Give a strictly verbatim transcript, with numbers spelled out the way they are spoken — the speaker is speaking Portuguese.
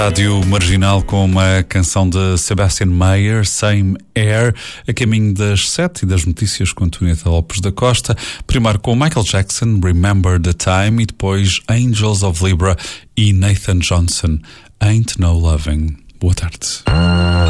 Rádio Marginal com uma canção de Sebastian Mayer, Same Air, a caminho das sete e das notícias com Antonieta Lopes da Costa. Primeiro com Michael Jackson, Remember the Time, e depois Angels of Libra e Nathan Johnson, Ain't No Loving. Boa tarde.